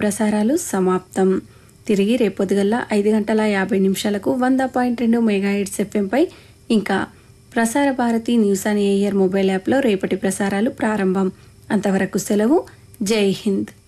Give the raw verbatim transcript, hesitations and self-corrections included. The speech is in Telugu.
ప్రసారాలు సమాప్తం. తిరిగి రేపొద్దుగల్లా ఐదు గంటల యాభై నిమిషాలకు వంద పాయింట్ రెండు మెగాహెర్ట్జ్ ఎఫ్ఎంపై ఇంకా Prasar Bharati news and air mobile యాప్లో రేపటి ప్రసారాలు ప్రారంభం. అంతవరకు సెలవు. జై హింద్.